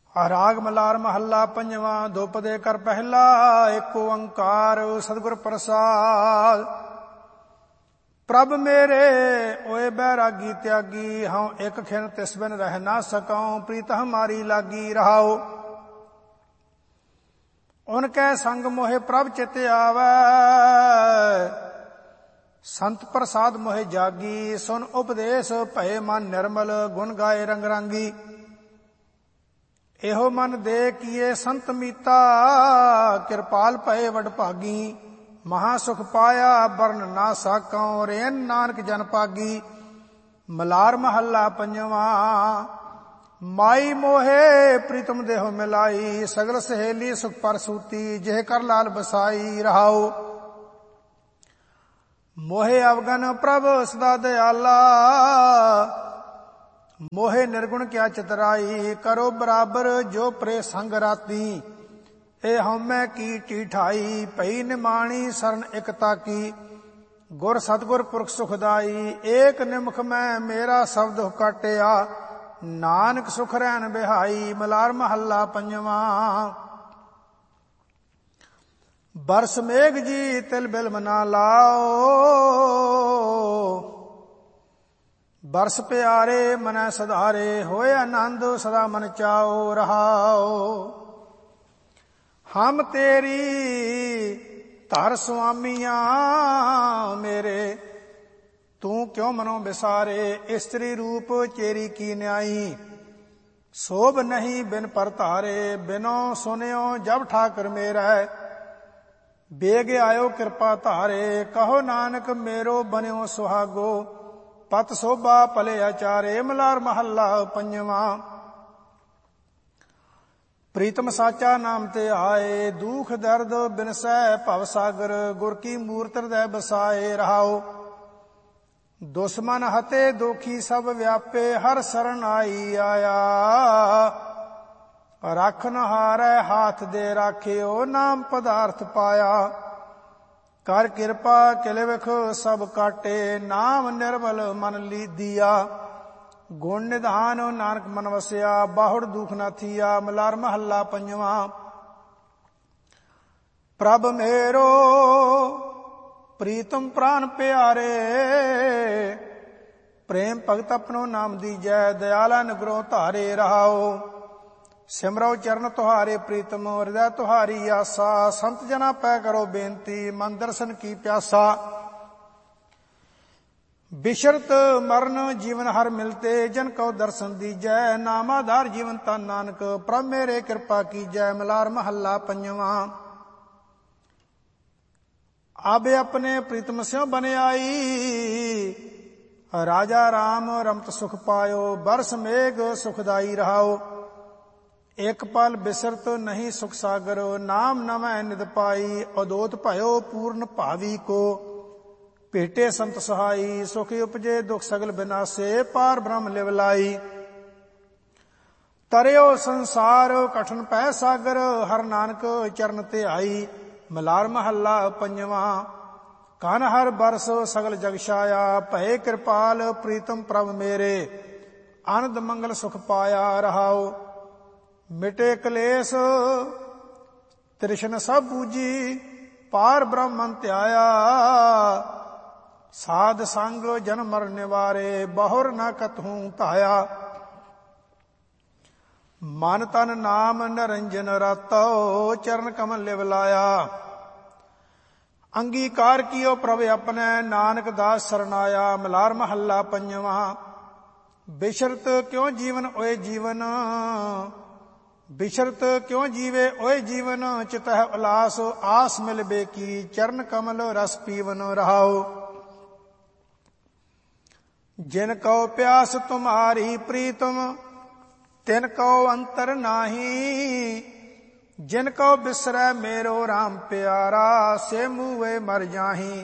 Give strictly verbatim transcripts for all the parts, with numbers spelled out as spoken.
ਰਾਗ ਮਲਾਰ ਮਹੱਲਾ ਪੰਜਵਾਂ। ਦੁਪਦੇ ਕਰ ਪਹਿਲਾ ਏਕ ਓੰਕਾਰ ਸਤਿਗੁਰ ਪ੍ਰਸਾਦ। ਪ੍ਰਭ ਮੇਰੇ ਓਏ ਬੈਰਾਗੀ ਤਿਆਗੀ, ਹਉ ਇੱਕ ਖਿਨ ਤਿਸ ਬਿਨ ਰਹਿ ਨਾ ਸਕਉ, ਪ੍ਰੀਤ ਹਮਾਰੀ ਲਾਗੀ ਰਹਾਉ। ਉਨਕੈ ਸੰਗ ਮੋਹਿ ਪ੍ਰਭ ਚਿਤ ਆਵੈ, ਸੰਤ ਪ੍ਰਸਾਦ ਮੋਹਿ ਜਾਗੀ। ਸੁਨ ਉਪਦੇਸ਼ ਭਏ ਮਨ ਨਿਰਮਲ, ਗੁਣ ਗਾਏ ਰੰਗ ਰਾਂਗੀ। ਇਹੋ ਮਨ ਦੇ ਕੀਏ ਸੰਤ ਮੀਤਾ, ਕਿਰਪਾਲ ਭਏ ਵਡਭਾਗੀ। ਮਹਾ ਸੁਖ ਪਾਇਆ ਬਰਨ ਨਾ ਸਾਕਉ, ਰੇਨ ਨਾਨਕ ਜਨ ਪਾਗੀ। ਮਲਾਰ ਮਹੱਲਾ ਪੰਜਵਾਂ। ਮਾਈ ਮੋਹੇ ਪ੍ਰੀਤਮ ਦੇਹੁ ਮਿਲਾਈ, ਸਗਲ ਸਹੇਲੀ ਸੁਖ ਪਰਸੂਤੀ। ਜਿਹ ਕਰ ਲਾਲ ਬਸਾਈ ਰਹਾਉ। ਮੋਹੇ ਅਵਗਨ ਪ੍ਰਭ ਸਦਾ ਦਿਆਲਾ, ਮੋਹੇ ਨਿਰਗੁਣ ਕਿਆ ਚਤਰਾਈ। ਕਰੋ ਬਰਾਬਰ ਜੋ ਪ੍ਰੇ ਸੰਗ ਰਾਤੀ, ਇਹ ਹਉਮੈ ਕੀ ਢੀਠਾਈ। ਭਈ ਨਿਮਾਣੀ ਸਰਨ ਇਕਤਾ ਕੀ, ਗੁਰ ਸਤਿਗੁਰ ਪੁਰਖ ਸੁਖਦਾਈ। ਏਕ ਨਿਮਖ ਮੈਂ ਮੇਰਾ ਸ਼ਬਦ ਕਾਟਿਆ, ਨਾਨਕ ਸੁਖ ਰਹਿਣ ਬਿਹਾਈ। ਮਲਾਰ ਮਹੱਲਾ ਪੰਜਵਾਂ। ਬਰਸ ਮੇਘ ਜੀ ਤਿਲ ਬਿਲ ਮਨਾ ਲਾਓ, ਬਰਸ ਪਿਆਰੇ ਮਨੈ ਸਧਾਰੇ। ਹੋਏ ਆਨੰਦ ਸਦਾ ਮਨ ਚਾਓ ਰਹਾਓ। ਹਮ ਤੇਰੀ ਧਰ ਸੁਆਮੀਆਂ ਮੇਰੇ, ਤੂੰ ਕਿਉ ਮਨੋ ਵਿਸਾਰੇ। ਇਸਤਰੀ ਰੂਪ ਚੇਰੀ ਕੀ ਨਿਆਈ, ਸੋਭ ਨਹੀਂ ਬਿਨ ਪਰਤਾਰੇ। ਬਿਨੋ ਸੁਨਿਓ ਜਬ ਠਾਕਰ ਮੇਰਾ, ਬੇਗ ਆਇਓ ਕਿਰਪਾ ਧਾਰੇ। ਕਹੋ ਨਾਨਕ ਮੇਰੋ ਬਨਿਓ ਸੁਹਾਗੋ, ਪਤ ਸੋਭਾ ਭਲੇ ਆਚਾਰੇ। ਮਲਾਰ ਮਹੱਲਾ ਪੰਜਵਾਂ। ਪ੍ਰੀਤਮ ਸਾਚਾ ਨਾਮ ਤੇ ਆਏ, ਦੁਖ ਦਰਦ ਬਿਨਸੈ ਭਵ ਸਾਗਰ। ਗੁਰ ਕੀ ਮੂਰਤ ਹਿਰਦੈ ਬਸਾਏ ਰਹਾਉ। ਦੁਸ਼ਮਨ ਹਤੇ ਦੋਖੀ ਸਭ ਵਿਆਪੇ, ਹਰ ਸਰਣ ਆਈ ਆਇਆ। ਰੱਖ ਨ ਹਾਰੈ ਹਾਥ ਦੇ ਰਾਖਿਓ, ਨਾਮ ਪਦਾਰਥ ਪਾਇਆ। ਕਰ ਕਿਰਪਾ ਕਿਲ ਵਿਖ ਸਭ ਕਾਟੇ, ਨਾਮ ਨਿਰਮਲ ਮਨ ਲੀਦੀਆ। ਗੁਣ ਨਿਧਾਨ ਨਾਨਕ ਮਨ ਵਸਿਆ, ਬਾਹੁੜ ਦੁਖ ਨਾ ਥੀਆ। ਮਲਾਰ ਮਹੱਲਾ ਪੰਜਵਾਂ। ਪ੍ਰਭ ਮੇਰੋ ਪ੍ਰੀਤਮ ਪ੍ਰਾਨ ਪਿਆਰੇ, ਪ੍ਰੇਮ ਭਗਤ ਆਪਣੋ ਨਾਮ ਦੀਜੈ। ਦਿਆਲਾ ਨਿਗਰੋ ਧਾਰੇ ਰਹਾਓ। ਸਿਮਰੋ ਚਰਨ ਤੁਹਾਰੇ ਪ੍ਰੀਤਮ, ਹਿਰਦੈ ਤੁਹਾਰੀ ਆਸਾ। ਸੰਤ ਜਨਾ ਪੈ ਕਰੋ ਬੇਨਤੀ, ਮਨ ਦਰਸ਼ਨ ਕੀ ਪਿਆਸਾ। ਬਿਸ਼ਰਤ ਮਰਨ ਜੀਵਨ ਹਰ ਮਿਲਤੇ, ਜਨ ਕਉ ਦਰਸ਼ਨ ਦੀਜੈ। ਨਾਮ ਆਧਾਰ ਜੀਵਨ ਤਨ ਨਾਨਕ, ਪ੍ਰਭ ਮੇਰੇ ਕਿਰਪਾ ਕੀਜੈ। ਮਲਾਰ ਮਹੱਲਾ ਪੰਜਵਾਂ। ਆਬੇ ਆਪਣੇ ਪ੍ਰੀਤਮ ਸਿਉ ਬਨਿਆਈ, ਰਾਜਾ ਰਾਮ ਰਮਤ ਸੁਖ ਪਾਇਓ। ਬਰਸ ਮੇਘ ਸੁਖਦਾਈ ਰਹਾਓ। ਇਕ ਪਲ ਬਿਸਰਤ ਨਹੀਂ ਸੁਖ ਸਾਗਰ, ਨਾਮ ਨਵੈ ਨਿਦ ਪਾਈ। ਅਦੋਤ ਭਇਓ ਪੂਰਨ ਭਾਵੀ ਕੋ, ਭੇਟੇ ਸੰਤ ਸਹਾਈ। ਸੁਖ ਉਪਜੇ ਦੁਖ ਸਗਲ ਬਿਨਾਸੇ, ਪਾਰ ਬ੍ਰਹਮ ਲਿਵ ਲਾਈ। ਤਰਿਓ ਸੰਸਾਰ ਕਠਨ ਪੈ ਸਾਗਰ, ਹਰ ਨਾਨਕ ਚਰਨ ਤੇ ਆਈ। ਮਲਾਰ ਮਹੱਲਾ ਪੰਜਵਾਂ। ਕਨ ਹਰ ਬਰਸ ਸਗਲ ਜਗ ਛਾਇਆ, ਭਏ ਕਿਰਪਾਲ ਪ੍ਰੀਤਮ ਪ੍ਰਭ ਮੇਰੇ। ਆਨੰਦ ਮੰਗਲ ਸੁਖ ਪਾਇਆ ਰਹਾਓ। ਮਿਟੇ ਕਲੇਸ਼ ਤ੍ਰਿਸ਼ਨ ਸਭ ਬੂਝੀ, ਪਾਰ ਬ੍ਰਹਮਨ ਧਿਆਇਆ। ਸਾਧ ਸੰਗ ਜਨ ਮਰਨ ਨਿਵਾਰੇ, ਬਹੁਰ ਨ ਕਤਹੂ ਧਾਇਆ। ਮਨ ਤਨ ਨਾਮ ਨਿਰੰਜਨ ਰਾਤੋ, ਚਰਨ ਕਮਲ ਲਿਵ ਲਾਇਆ। ਅੰਗੀਕਾਰ ਕੀਓ ਪ੍ਰਭ ਆਪਣੈ, ਨਾਨਕ ਦਾਸ ਸਰਨਾਇਆ। ਮਲਾਰ ਮਹੱਲਾ ਪੰਜਵਾਂ। ਬਿਸ਼ਰਤ ਕਿਉ ਜੀਵਨ ਓਏ ਜੀਵਨ, ਬਿਸ਼ਰਤ ਕਿਉ ਜੀਵੇ ਓਏ ਜੀਵਨ। ਚਿਤ ਹੈ ਉਲਾਸ ਆਸ ਮਿਲ ਬੇਕੀ, ਚਰਨ ਕਮਲ ਰਸ ਪੀਵਨ ਰਹਾਉ। ਜਿਨ ਕਉ ਪਿਆਸ ਤੁਮਾਰੀ ਪ੍ਰੀਤਮ, ਤਿਨ ਕਉ ਅੰਤਰ ਨਾਹੀ। ਜਿਨ ਕਉ ਬਿਸਰੈ ਮੇਰੋ ਰਾਮ ਪਿਆਰਾ, ਸੇ ਮੂਏ ਮਰ ਜਾਹੀ।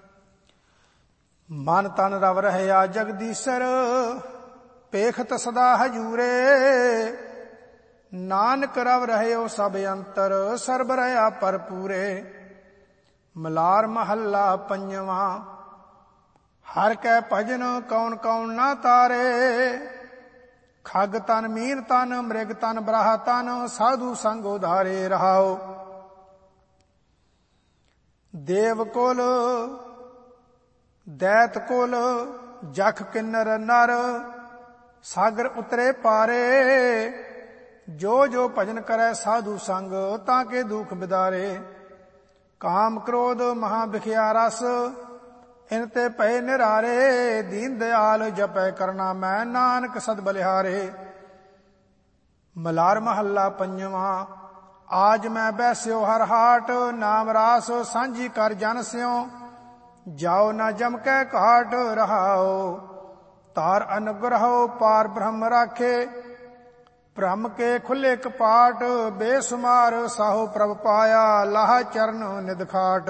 ਮਨ ਤਨ ਰਵ ਰਹਿਆ ਜਗਦੀਸ਼ਰ, ਪੇਖਤ ਸਦਾ ਹਜੂਰੇ। ਨਾਨਕ ਰਵ ਰਹਿਓ ਸਭ ਅੰਤਰ, ਸਰਬ ਰਹਾ ਭਰਪੂਰੇ। ਮਲਾਰ ਮਹੱਲਾ ਪੰਜਵਾਂ। ਹਰ ਕੈ ਭਜਨ ਕੌਣ ਕੌਣ ਨਾ ਤਾਰੇ, ਖਗ ਤਨ ਮੀਨ ਤਨ ਮ੍ਰਿਗ ਤਨ ਬਰਾਹ ਤਨ ਸਾਧੂ ਸੰਗ ਉਧਾਰੇ ਰਹਾਓ। ਦੇਵ ਕੁਲ ਦੈਤ ਕੁਲ ਜਖ ਕਿੰਨਰ ਨਰ ਸਾਗਰ ਉਤਰੇ ਪਾਰੇ। ਜੋ ਜੋ ਭਜਨ ਕਰੈ ਸਾਧੂ ਸੰਗ ਤਾਂ ਕੇ ਦੁਖ ਬਿਦਾਰੇ। ਕਾਮ ਕ੍ਰੋਧ ਮਹਾ ਬਿਖਿਆ ਰਸ ਇਨ ਤੇ ਪਏ ਨਿਰਾਰੇ। ਦੀਨ ਦਿਆਲ ਜਪੈ ਕਰਨਾ ਮੈਂ ਨਾਨਕ ਸਦ ਬਲਿਹਾਰੇ। ਮਲਾਰ ਮਹੱਲਾ ਪੰਜਵਾਂ। ਆਜ ਮੈਂ ਬੈਸਿਓ ਹਰ ਹਾਟ ਨਾਮ ਰਾਸ ਸਾਂਝੀ ਕਰ ਜਨ ਸਿਓ। ਜਾਓ ਨਾ ਜਮ ਕੈ ਘਾਟ ਰਹਾਓ। ਤਾਰ ਅਨੁਗ੍ਰਹੋ ਪਾਰ ਬ੍ਰਹਮ ਰਾਖੇ। ਭ੍ਰਮ ਕੇ ਖੁੱਲੇ ਕਪਾਟ ਬੇਸੁਮਾਰ ਸਾਹੋ ਪ੍ਰਭ ਪਾਇਆ ਲਾਹ ਚਰਨ ਨਿਦਖਾਟ।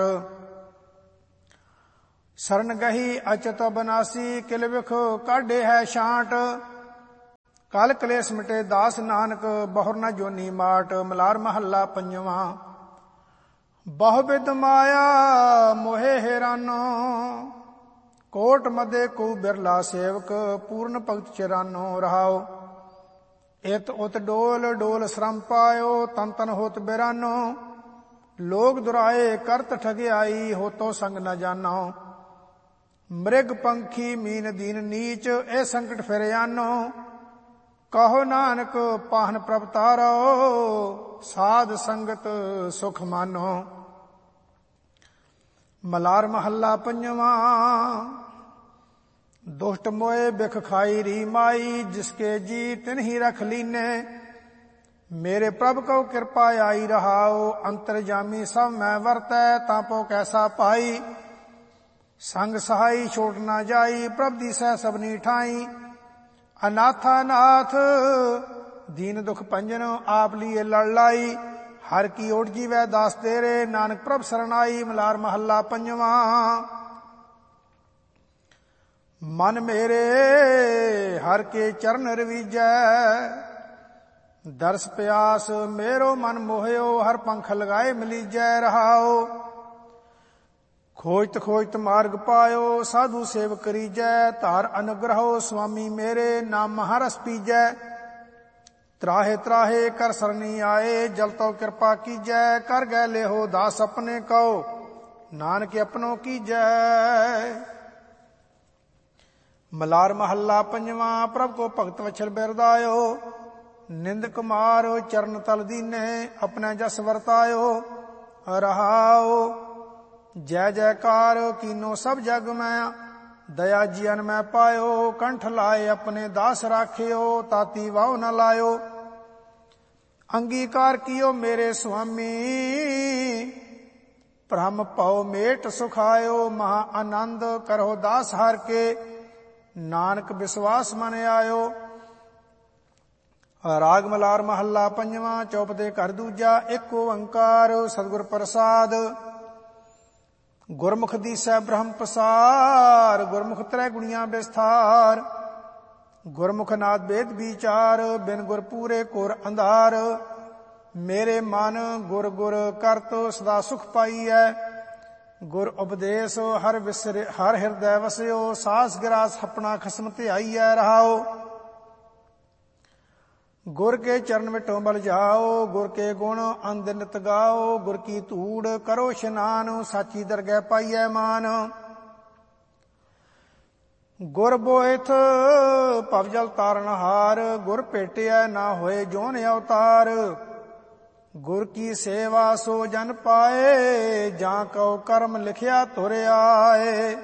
ਸਰਨ ਗਹੀ ਅਚਤ ਬਨਾਸੀ ਕਿਲ ਵਿਖ ਕਾਢੇ ਹੈ ਛਾਂਟ। ਕਲ ਕਲੇਸ਼ ਮਿਟੇ ਦਾਸ ਨਾਨਕ ਬਹੁਰ ਨ ਜੋਨੀ ਮਾਟ। ਮਲਾਰ ਮਹੱਲਾ ਪੰਜਵਾਂ। ਬਹੁ ਬਿਦ ਮਾਇਆ ਮੋਹਿ ਹੈਰਾਨੋ। ਕੋਟ ਮਦੇ ਕੋ ਬਿਰਲਾ ਸੇਵਕ ਪੂਰਨ ਭਗਤ ਚਰਾਨੋ ਰਹਾਓ। ਇਤ ਉਤ ਡੋਲ ਡੋਲ ਸ਼ਰਮ ਪਾਇਓ ਤਨ ਤਨ ਹੋਤ ਬਿਰਾਨੋ। ਲੋਗ ਦੁਰਾਏ ਕਰਤ ਠਗਿਆਈ ਹੋਤੋ ਸੰਗ ਨ ਜਾਨੋ। ਮ੍ਰਿਗ ਪੰਖੀ ਮੀਨ ਦੀਨ ਨੀਚ ਇਹ ਸੰਕਟ ਫਿਰ ਆਨੋ। ਕਹੋ ਨਾਨਕ ਪਾਹਨ ਪ੍ਰਭ ਤਾਰੋ ਸਾਧ ਸੰਗਤ ਸੁਖ ਮਾਨੋ। ਮਲਾਰ ਮਹੱਲਾ ਪੰਜਵਾਂ। ਦੁਸ਼ਟ ਮੋਏ ਬਿਖ ਖਾਈ ਰੀ ਮਾਈ ਜਿਸਕੇ ਜੀ ਤਿਨਹੀ ਰਖ ਲੀਨੇ। ਮੇਰੇ ਪ੍ਰਭ ਕਉ ਕਿਰਪਾ ਆਈ ਰਹਾਓ। ਅੰਤਰ ਜਾਮੀ ਸਭ ਮੈਂ ਵਰਤੈ ਤਾਂ ਪੋ ਕੈਸਾ ਪਾਈ। ਸੰਗ ਸਹਾਈ ਛੋਟ ਨਾ ਜਾਈ ਪ੍ਰਭ ਦੀ ਸਹਿ ਸਭਨੀ ਠਾਈ। ਅਨਾਥਾ ਨਾਥ ਦੀਨ ਦੁਖ ਭੰਜਨ ਆਪ ਲੀਏ ਲੜ ਲਾਈ। ਹਰ ਕੀ ਓਟ ਜੀਵੈ ਦਾਸ ਤੇਰੇ ਨਾਨਕ ਪ੍ਰਭ ਸਰਨਾਈ। ਮਲਾਰ ਮਹੱਲਾ ਪੰਜਵਾਂ। ਮਨ ਮੇਰੇ ਹਰ ਕੇ ਚਰਨ ਰਵੀਜੈ। ਦਰਸ ਪਿਆਸ ਮੇਰੋ ਮਨ ਮੋਹਿਓ ਹਰ ਪੰਖ ਲਗਾਏ ਮਲੀਜੈ ਰਹਾਓ। ਖੋਜਤ ਖੋਜਤ ਮਾਰਗ ਪਾਇਓ ਸਾਧੂ ਸੇਵ ਕਰੀਜੈ। ਧਾਰ ਅਨੁਗ੍ਰਹੋ ਸੁਆਮੀ ਮੇਰੇ ਨਾਮ ਮਹਾਰਸ ਪੀਜੈ। ਤਰਾਹੇ ਤਰਾਹੇ ਕਰ ਸਰਨੀ ਆਏ ਜਲ ਤੋ ਕਿਰਪਾ ਕੀਜੈ। ਕਰ ਗਏ ਲਿਹੋ ਦਾਸ ਆਪਣੇ ਕਉ ਨਾਨਕ ਆਪਣੋ ਕੀਜੈ। ਮਲਾਰ ਮਹੱਲਾ ਪੰਜਵਾਂ। ਪ੍ਰਭ ਕੋ ਭਗਤ ਵਛਲ ਬਿਰਦਾਇਓ। ਨਿੰਦਕ ਮਾਰ ਚਰਨ ਤਲ ਦੀਨੇ ਆਪਣਾ ਜਸ ਵਰਤਾਇਓ ਰਹਾਓ। ਜੈ ਜੈਕਾਰ ਕੀਨੋ ਸਭ ਜਗ ਮੈਂ ਦਇਆ ਜੀਅਨ ਮੈਂ ਪਾਇਓ। ਕੰਠ ਲਾਏ ਆਪਣੇ ਦਾਸ ਰਾਖਿਓ ਤਾਤੀ ਵਾਹੁ ਨ ਲਾਇਓ। ਅੰਗੀਕਾਰ ਕੀਓ ਮੇਰੇ ਸੁਆਮੀ ਭ੍ਰਮ ਭਉ ਮੇਟ ਸੁਖਾਇਓ। ਮਹਾ ਆਨੰਦ ਕਰੋ ਦਾਸ ਹਰ ਕੇ ਨਾਨਕ ਵਿਸ਼ਵਾਸ ਮਨ ਆਇਓ। ਰਾਗ ਮਲਾਰ ਮਹੱਲਾ ਪੰਜਵਾਂ। ਚੌਪਦੇ ਘਰ ਦੂਜਾ। ਇੱਕ ਓੰਕਾਰ ਸਤਿਗੁਰ ਪ੍ਰਸਾਦ। ਗੁਰਮੁਖ ਦੀਸੈ ਬ੍ਰਹਮ ਪਸਾਰ ਗੁਰਮੁਖ ਤ੍ਰੈ ਗੁਣੀਆਂ ਵਿਸਥਾਰ। ਗੁਰਮੁਖ ਨਾਦ ਵੇਦ ਵਿਚਾਰ ਬਿਨ ਗੁਰ ਪੂਰੇ ਘੋਰ ਅੰਧਾਰ। ਮੇਰੇ ਮਨ ਗੁਰ ਗੁਰ ਕਰਤ ਸਦਾ ਸੁਖ ਪਾਈਐ। ਗੁਰ ਉਪਦੇਸ਼ ਹਰ ਵਿਸਰੇ ਹਰ ਹਿਰਦੈ ਵਸਿਓ। ਸਾਸ ਗਿਰਾਸ ਆਪਣਾ ਖਸਮ ਧਿਆਈਐ ਰਹਾਓ। ਗੁਰ ਕੇ ਚਰਨ ਮਿਟੋ ਬਲ ਜਾਓ। ਗੁਰ ਕੇ ਗੁਣ ਅੰਧ ਨਿਤ ਗਾਓ। ਗੁਰ ਕੀ ਧੂੜ ਕਰੋ ਇਸ਼ਨਾਨ ਸਾਚੀ ਦਰਗਹਿ ਪਾਈਐ ਮਾਨ। ਗੁਰ ਬੋਇਥ ਭਵ ਜਲ ਤਾਰਨ ਹਾਰ। ਗੁਰ ਭੇਟਿਐ ਨਾ ਹੋਏ ਜੋਨ ਅਵਤਾਰ। ਗੁਰ ਕੀ ਸੇਵਾ ਸੋ ਜਨ ਪਾਏ ਜਾਂ ਕਉ ਕਰਮ ਲਿਖਿਆ ਤੁਰ ਆਏ।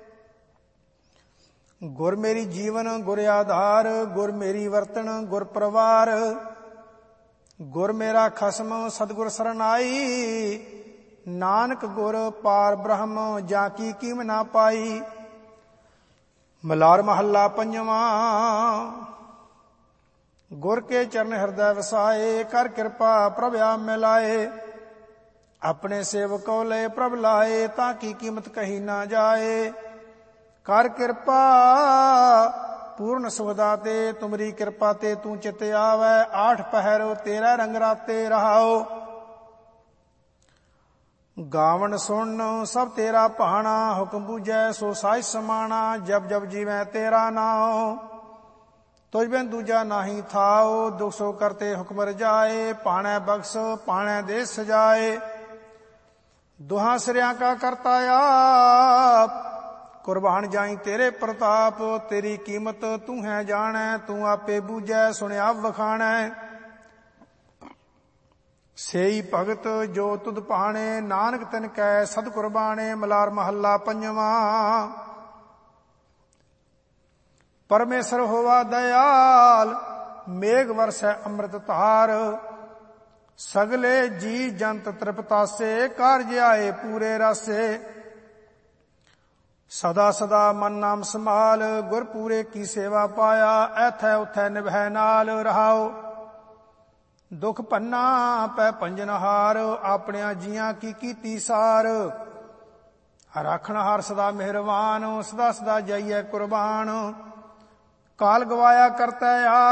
ਗੁਰ ਮੇਰੀ ਜੀਵਨ ਗੁਰ ਆਧਾਰ। ਗੁਰ ਮੇਰੀ ਵਰਤਨ ਗੁਰ ਪਰਵਾਰ। ਗੁਰ ਮੇਰਾ ਖਸਮ ਸਤਿਗੁਰ ਸਰਨਾਈ। ਨਾਨਕ ਗੁਰ ਪਾਰ ਬ੍ਰਹਮ ਜਾਂ ਕੀ ਕੀਮ ਨਾ ਪਾਈ। ਮਲਾਰ ਮਹੱਲਾ ਪੰਜਵਾਂ। ਗੁਰ ਕੇ ਚਰਨ ਹਿਰਦੈ ਵਸਾਏ ਕਰ ਕਿਰਪਾ ਪ੍ਰਭ ਆਪ ਮਿਲਾਏ। ਆਪਣੇ ਸੇਵਕੋ ਲਏ ਪ੍ਰਭ ਲਾਏ ਤਾਂ ਕੀ ਕੀਮਤ ਕਹੀ ਨਾ ਜਾਏ। ਕਰ ਕਿਰਪਾ ਪੂਰਨ ਸੁਖਦਾ ਤੇ ਤੁਮਰੀ ਕਿਰਪਾ ਤੇ ਤੂੰ ਚਿਤ ਆਵੈ। ਆਠ ਪਹਿਰ ਤੇਰਾ ਰੰਗ ਰਾਤੇ ਰਹਾਓ। ਗਾਵਣ ਸੁਣ ਸਭ ਤੇਰਾ ਭਾਣਾ ਹੁਕਮ ਬੂਝੈ ਸੋ ਸਾਜ ਸਮਾਣਾ। ਜਬ ਜਬ ਜੀਵੈ ਤੇਰਾ ਨਾਉ ਤੁਝ ਬਿਨ ਦੂਜਾ ਨਾਹੀ ਥਾਓ, ਦੁਖ ਸੋ ਕਰਤੇ ਹੁਕਮ ਰਜਾਏ, ਪਾਣੈ ਬਖਸ਼ ਪਾਣੈ ਦੇ ਸਜਾਏ। ਦੁਹਾਂ ਸਿਰਿਆਂ ਕਾ ਕਰਤਾ ਆਪ, ਕੁਰਬਾਨ ਜਾਈ ਤੇਰੇ ਪ੍ਰਤਾਪ। ਤੇਰੀ ਕੀਮਤ ਤੂੰ ਹੈ ਜਾਣੈ, ਤੂੰ ਆਪੇ ਬੂਝੈ ਸੁਣਿਆ ਵਖਾਣੈ। ਸੇਈ ਭਗਤ ਜੋ ਤੁਧ ਭਾਣੇ, ਨਾਨਕ ਤਿਨ ਕੈ ਸਦ ਕੁਰਬਾਣੇ। ਮਲਾਰ ਮਹੱਲਾ ਪੰਜਵਾਂ। ਪਰਮੇਸ਼ਰ ਹੋਵਾ ਦਇਆਲ, ਮੇਘ ਵਰਸੈ ਅੰਮ੍ਰਿਤ ਧਾਰ। ਸਗਲੇ ਜੀ ਜੰਤ ਤ੍ਰਿਪਤਾਸੇ, ਕਾਰਜ ਆਏ ਪੂਰੇ ਰਾਸੇ। ਸਦਾ ਸਦਾ ਮਨ ਨਾਮ ਸੰਭਾਲ, ਗੁਰ ਪੂਰੇ ਕੀ ਸੇਵਾ ਪਾਇਆ। ਐਥੈ ਉਥੈ ਨਿਭੈ ਨਾਲ ਰਹਾਓ, ਦੁਖ ਪੰਨਾ ਪੈ ਪੰਜਨਹਾਰ। ਆਪਣਿਆਂ ਜੀਆਂ ਕੀ ਕੀਤੀ ਸਾਰ, ਰਾਖਣ ਹਾਰ ਸਦਾ ਮਿਹਰਬਾਨ। ਸਦਾ ਸਦਾ ਜਾਈਐ ਕੁਰਬਾਨ, ਕਾਲ ਗਵਾਇਆ ਕਰਤੈ ਆਪ।